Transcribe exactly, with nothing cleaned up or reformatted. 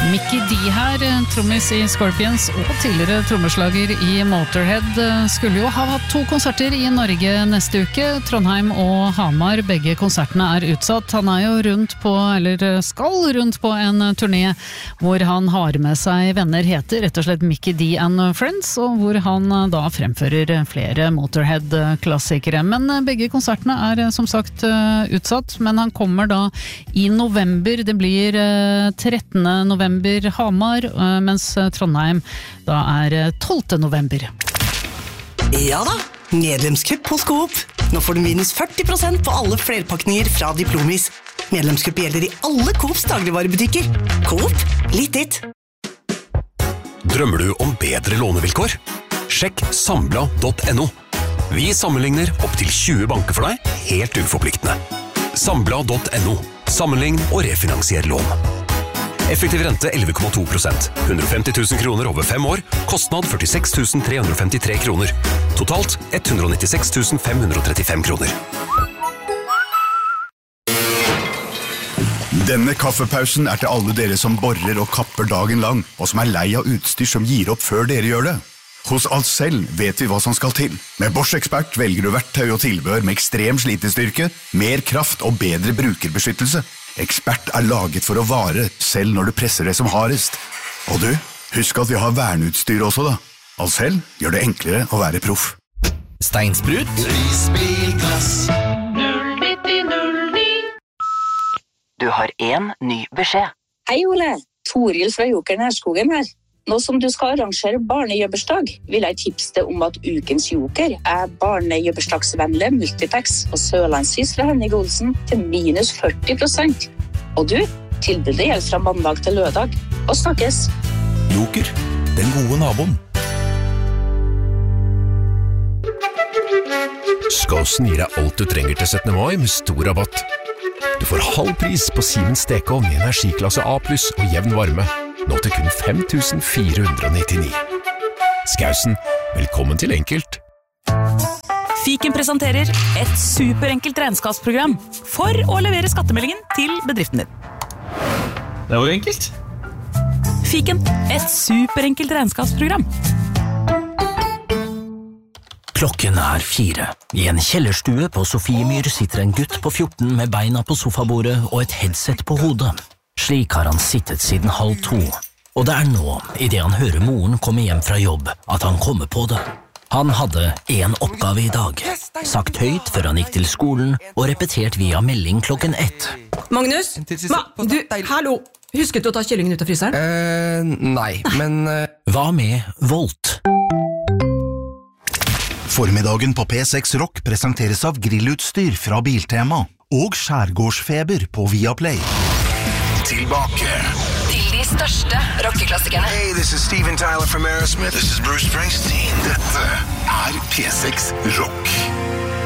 Mickey D her, trommis i Scorpions og tidligere trommeslager i Motorhead, skulle jo ha hatt to konserter i Norge neste uke, Trondheim og Hamar. Begge konsertene er utsatt. Han er jo rundt på, eller skal rundt på en turné hvor han har med seg venner, heter rett og slett Mickey D and Friends, og hvor han da fremfører flere Motorhead-klassikere. Men begge konsertene er som sagt utsatt, men han kommer da i november. Det blir trettende november Hamar, mens Trondheim da er tolvte november. Ja da, medlemskupp hos Coop. Nå får du minus førti prosent på alle flerpakninger fra Diplomis. Medlemskupp gjelder i alle Coops dagligvarebutikker. Coop, litt ditt. Drømmer du om bedre lånevilkår? Sjekk sambla punktum no. Vi sammenligner opp til tjue banker for deg, helt uforpliktende. sambla punktum no. Sammenlign og refinansier lån. Effektiv rente elleve komma to prosent. hundre og femti tusen kroner over fem år. Kostnad førtiseks tusen tre hundre og femtitre kroner. Totalt ett hundre og nittiseks tusen fem hundre og trettifem kroner. Denne kaffepausen er til alle dere som borer og kapper dagen lang, og som er lei av utstyr som gir opp før dere gjør det. Hos Ahlsell vet vi hva som skal til. Med Bosch Expert velger du verktøy og tilbehør med ekstrem slitestyrke, mer kraft og bedre brukerbeskyttelse. Ekspert er laget for å vare, selv når du presser det som hardest. Og du, husk at vi har verneutstyr også da. Ahlsell gjør det enklere å være proff. Steinsprut. Prisbilglass. null nitti null ni. Du har en ny beskjed. Hei Ole, Toril fra Joker Nærskogen her. Nå som du skal arrangere barnejøbbersdag, vil jeg tipse deg om at ukens Joker er barnejøbbersdagsvennlige multipacks og sørlandsis fra Henning Olsen til minus førti prosent. Og du, tilbudet gjelder fra mandag til lørdag. Og snakkes! Joker, den gode naboen. Skåsen gir deg alt du trenger til syttende mai med stor rabatt. Du får halv pris på Siemens stekeovn i energiklasse A pluss og jevn varme. Nå til kun fem tusen fire hundre og nittini. Skausen, velkommen til Enkelt. Fiken presenterer et superenkelt regnskapsprogram for å levere skattemeldingen til bedriften din. Det var jo enkelt. Fiken, et superenkelt regnskapsprogram. Klokken er fire. I en kjellerstue på Sofiemyr sitter en gutt på fjorten med beina på sofabordet og et headset på hodet. Slik har han sittet siden halv to, og det er nå, i det han hører moren komme hjem fra jobb, at han kommer på det. Han hadde en oppgave i dag, sagt høyt før han gikk til skolen, og repetert via melding klokken ett. Magnus? Ma, du, hallo! Husket du å ta kyllingen ut av fryseren? Eh, nei, men... Uh... Hva med Volt? Formiddagen på P seks Rock presenteres av grillutstyr fra Biltema og skjærgårdsfeber på Viaplay. Tilbake til de største rockeklassikerne. Hey, this is Steven Tyler from Aerosmith. This is Bruce Springsteen. Dette er P seks Rock.